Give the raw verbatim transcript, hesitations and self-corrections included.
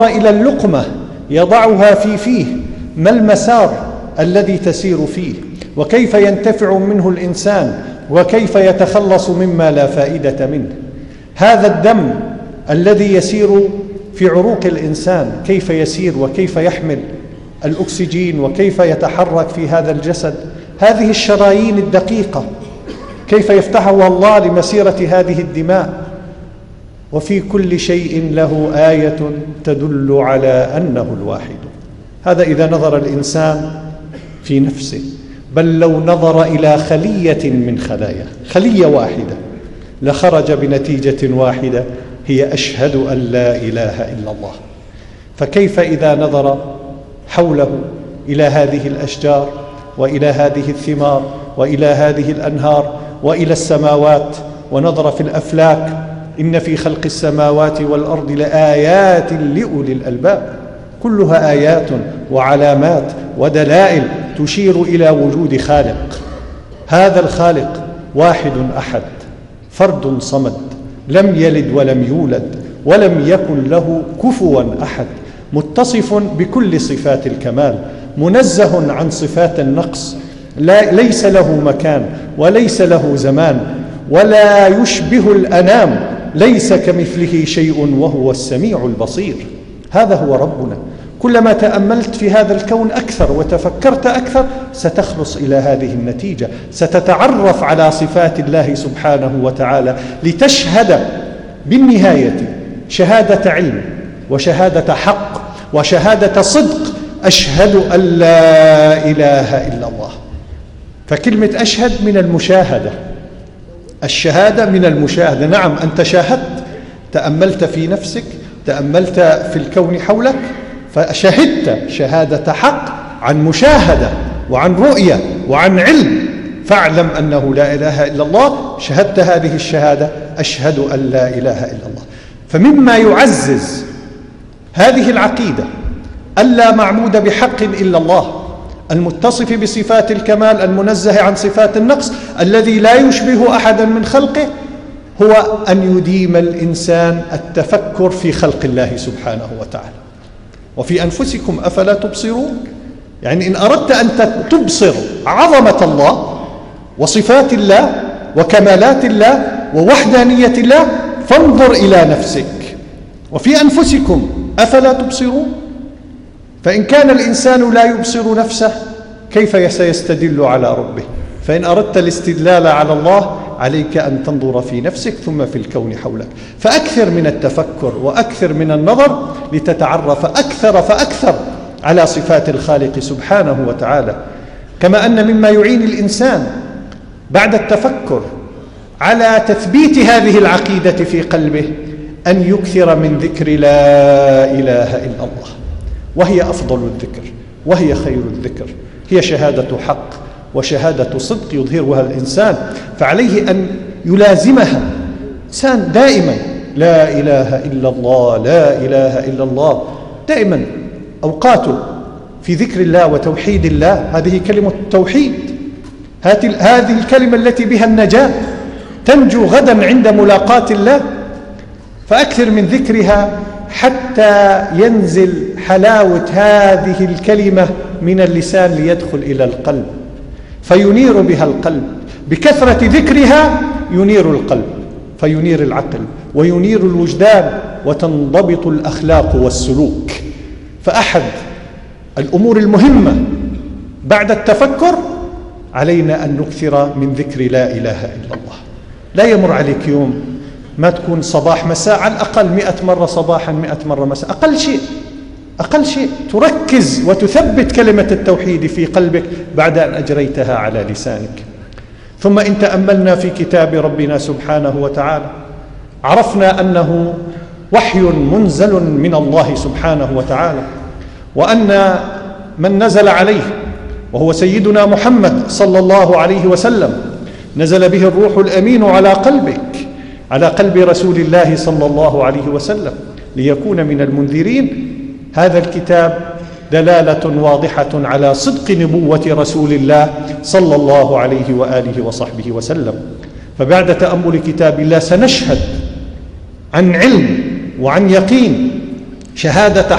إلى اللقمة يضعها في فيه ما المسار الذي تسير فيه، وكيف ينتفع منه الإنسان، وكيف يتخلص مما لا فائدة منه. هذا الدم الذي يسير في عروق الإنسان كيف يسير وكيف يحمل الأكسجين وكيف يتحرك في هذا الجسد. هذه الشرايين الدقيقة كيف يفتحها الله لمسيرة هذه الدماء. وفي كل شيء له آية تدل على أنه الواحد. هذا إذا نظر الإنسان في نفسه، بل لو نظر إلى خلية من خلايا، خلية واحدة، لخرج بنتيجة واحدة هي أشهد أن لا إله إلا الله. فكيف إذا نظر حوله إلى هذه الأشجار وإلى هذه الثمار وإلى هذه الأنهار وإلى السماوات، ونظر في الأفلاك، إن في خلق السماوات والأرض لآيات لأولي الألباب، كلها آيات وعلامات ودلائل تشير إلى وجود خالق. هذا الخالق واحد أحد، فرد صمد، لم يلد ولم يولد ولم يكن له كفوا أحد، متصف بكل صفات الكمال، منزه عن صفات النقص، لا ليس له مكان وليس له زمان ولا يشبه الأنام، ليس كمثله شيء وهو السميع البصير. هذا هو ربنا. كلما تأملت في هذا الكون أكثر وتفكرت أكثر ستخلص إلى هذه النتيجة، ستتعرف على صفات الله سبحانه وتعالى، لتشهد بالنهاية شهادة علم وشهادة حق وشهادة صدق، أشهد أن لا إله إلا الله. فكلمة أشهد من المشاهدة، الشهادة من المشاهدة. نعم، أنت شاهدت، تأملت في نفسك، تأملت في الكون حولك، فشهدت شهادة حق عن مشاهدة وعن رؤية وعن علم، فاعلم أنه لا إله إلا الله. شهدت هذه الشهادة، أشهد أن لا إله إلا الله. فمما يعزز هذه العقيدة ألا معبود بحق إلا الله، المتصف بصفات الكمال، المنزه عن صفات النقص، الذي لا يشبه أحدا من خلقه، هو أن يديم الإنسان التفكر في خلق الله سبحانه وتعالى. وفي أنفسكم أفلا تبصرون، يعني إن أردت أن تبصر عظمة الله وصفات الله وكمالات الله ووحدانية الله، فانظر إلى نفسك. وفي أنفسكم أفلا تبصرون، فإن كان الإنسان لا يبصر نفسه كيف سيستدل على ربه؟ فإن أردت الاستدلال على الله عليك أن تنظر في نفسك ثم في الكون حولك. فأكثر من التفكر وأكثر من النظر لتتعرف أكثر فأكثر على صفات الخالق سبحانه وتعالى. كما أن مما يعين الإنسان بعد التفكر على تثبيت هذه العقيدة في قلبه أن يكثر من ذكر لا إله إلا الله، وهي أفضل الذكر وهي خير الذكر، هي شهادة حق وشهادة صدق يظهرها الإنسان، فعليه أن يلازمها إنسان دائما. لا إله إلا الله، لا إله إلا الله، دائما أوقاته في ذكر الله وتوحيد الله. هذه كلمة التوحيد، هذه الكلمة التي بها النجاة، تنجو غدا عند ملاقاة الله. فأكثر من ذكرها حتى ينزل حلاوة هذه الكلمة من اللسان ليدخل إلى القلب، فينير بها القلب. بكثرة ذكرها ينير القلب، فينير العقل وينير الوجدان، وتنضبط الأخلاق والسلوك. فأحد الأمور المهمة بعد التفكر علينا أن نكثر من ذكر لا إله إلا الله. لا يمر عليك يوم ما تكون صباح مساء على الأقل مئة مرة صباحا، مئة مرة مساء، أقل شيء أقل شيء تركز وتثبت كلمة التوحيد في قلبك بعد أن أجريتها على لسانك. ثم إن تأملنا في كتاب ربنا سبحانه وتعالى عرفنا أنه وحي منزل من الله سبحانه وتعالى، وأن من نزل عليه وهو سيدنا محمد صلى الله عليه وسلم نزل به الروح الأمين على قلبك، على قلب رسول الله صلى الله عليه وسلم، ليكون من المنذرين. هذا الكتاب دلالة واضحة على صدق نبوة رسول الله صلى الله عليه وآله وصحبه وسلم. فبعد تأمل كتاب الله سنشهد عن علم وعن يقين شهادة